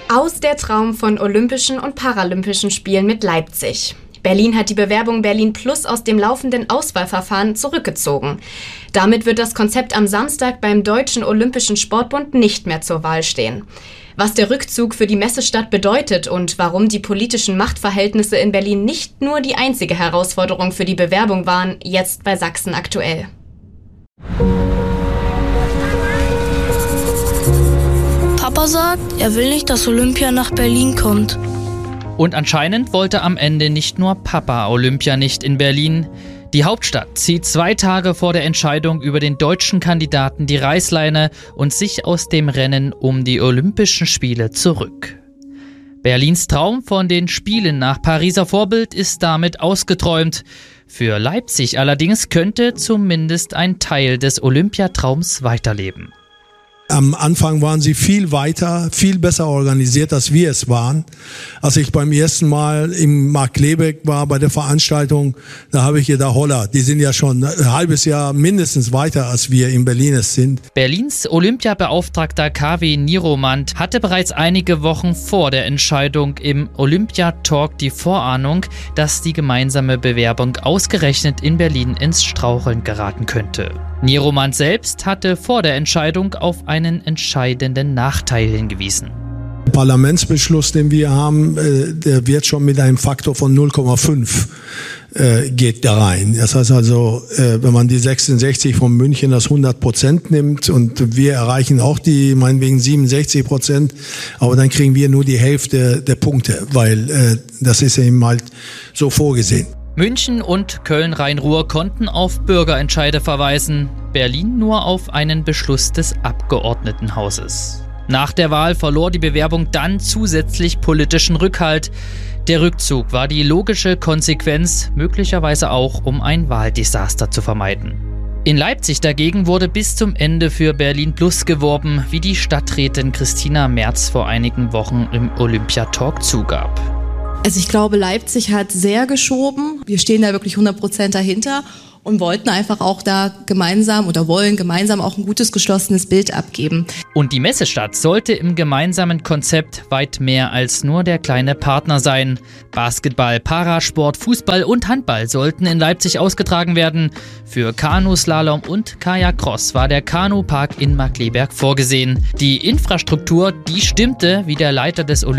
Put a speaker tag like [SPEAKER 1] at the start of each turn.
[SPEAKER 1] Aus der Traum von Olympischen und Paralympischen Spielen mit Leipzig. Berlin hat die Bewerbung Berlin Plus aus dem laufenden Auswahlverfahren zurückgezogen. Damit wird das Konzept am Samstag beim Deutschen Olympischen Sportbund nicht mehr zur Wahl stehen. Was der Rückzug für die Messestadt bedeutet und warum die politischen Machtverhältnisse in Berlin nicht nur die einzige Herausforderung für die Bewerbung waren, jetzt bei Sachsen aktuell.
[SPEAKER 2] Papa sagt, er will nicht, dass Olympia nach Berlin kommt.
[SPEAKER 3] Und anscheinend wollte am Ende nicht nur Papa Olympia nicht in Berlin. Die Hauptstadt zieht 2 Tage vor der Entscheidung über den deutschen Kandidaten die Reißleine und sich aus dem Rennen um die Olympischen Spiele zurück. Berlins Traum von den Spielen nach Pariser Vorbild ist damit ausgeträumt. Für Leipzig allerdings könnte zumindest ein Teil des Olympiatraums weiterleben.
[SPEAKER 4] Am Anfang waren sie viel weiter, viel besser organisiert, als wir es waren. Als ich beim ersten Mal im Markkleeberg war bei der Veranstaltung, da habe ich gedacht, holla, die sind ja schon ein halbes Jahr mindestens weiter, als wir in Berlin es sind.
[SPEAKER 3] Berlins Olympiabeauftragter KW Nieromand hatte bereits einige Wochen vor der Entscheidung im Olympiatalk die Vorahnung, dass die gemeinsame Bewerbung ausgerechnet in Berlin ins Straucheln geraten könnte. Nieromand selbst hatte vor der Entscheidung auf einen entscheidenden Nachteil hingewiesen.
[SPEAKER 4] Der Parlamentsbeschluss, den wir haben, der wird schon mit einem Faktor von 0,5 geht da rein. Das heißt also, wenn man die 66 von München das 100% nimmt und wir erreichen auch die meinetwegen 67%, aber dann kriegen wir nur die Hälfte der Punkte, weil das ist eben halt so vorgesehen.
[SPEAKER 3] München und Köln-Rhein-Ruhr konnten auf Bürgerentscheide verweisen, Berlin nur auf einen Beschluss des Abgeordnetenhauses. Nach der Wahl verlor die Bewerbung dann zusätzlich politischen Rückhalt. Der Rückzug war die logische Konsequenz, möglicherweise auch, um ein Wahldesaster zu vermeiden. In Leipzig dagegen wurde bis zum Ende für Berlin Plus geworben, wie die Stadträtin Christina Merz vor einigen Wochen im Olympiatalk zugab.
[SPEAKER 5] Also ich glaube, Leipzig hat sehr geschoben. Wir stehen da wirklich 100% dahinter und wollten einfach auch da gemeinsam oder wollen gemeinsam auch ein gutes, geschlossenes Bild abgeben.
[SPEAKER 3] Und die Messestadt sollte im gemeinsamen Konzept weit mehr als nur der kleine Partner sein. Basketball, Parasport, Fußball und Handball sollten in Leipzig ausgetragen werden. Für Kanuslalom und Kajak-Cross war der Kanupark in Markkleeberg vorgesehen. Die Infrastruktur, die stimmte, wie der Leiter des